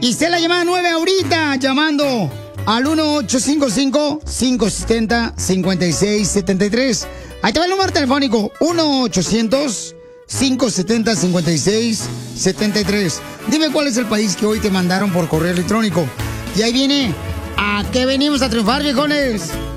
Y se la llamada 9 ahorita, llamando al 1-855-570-5673. Ahí te va el número telefónico, 1-800-570-5673. Dime cuál es el país que hoy te mandaron por correo electrónico. Y ahí viene, ¿a qué venimos a triunfar, viejones?